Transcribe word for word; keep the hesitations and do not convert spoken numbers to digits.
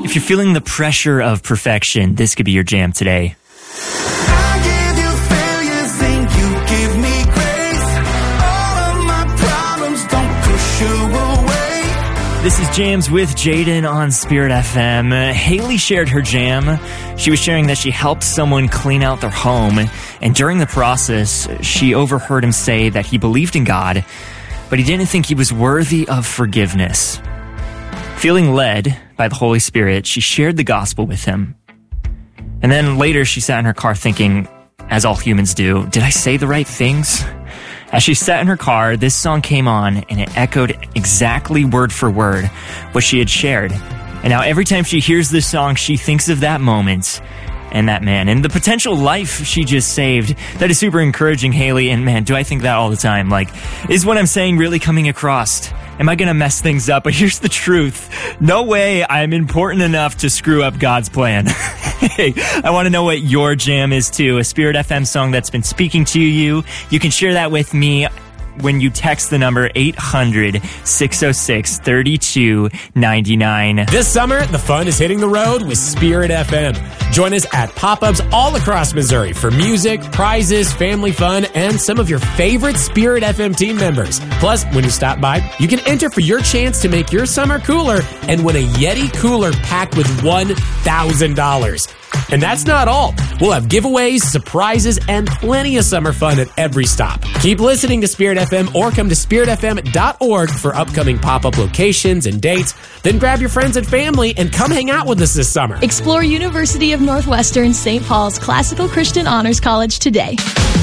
If you're feeling the pressure of perfection, this could be your jam today. I give you failures and you give me grace. All of my problems don't push you away. This is Jams with Jaden on Spirit F M. Uh, Haley shared her jam. She was sharing that she helped someone clean out their home, and during the process, she overheard him say that he believed in God, but he didn't think he was worthy of forgiveness. Feeling led by the Holy Spirit, she shared the gospel with him. And then later, she sat in her car thinking, as all humans do, did I say the right things? As she sat in her car, this song came on, and it echoed exactly word for word what she had shared. And now every time she hears this song, she thinks of that moment and that man and the potential life she just saved. That is super encouraging, Haley. And man, do I think that all the time. Like, is what I'm saying really coming across? Am I going to mess things up? But here's the truth. No way I'm important enough to screw up God's plan. Hey, I want to know what your jam is too. A Spirit F M song that's been speaking to you. You can share that with me when you text the number eight hundred, six oh six, three two nine nine. This summer, the fun is hitting the road with Spirit F M. Join us at pop-ups all across Missouri for music, prizes, family fun, and some of your favorite Spirit F M team members. Plus, when you stop by, you can enter for your chance to make your summer cooler and win a Yeti cooler packed with one thousand dollars. And that's not all. We'll have giveaways, surprises, and plenty of summer fun at every stop. Keep listening to Spirit F M or come to spirit f m dot org for upcoming pop-up locations and dates. Then grab your friends and family and come hang out with us this summer. Explore University of Northwestern Saint Paul's Classical Christian Honors College today.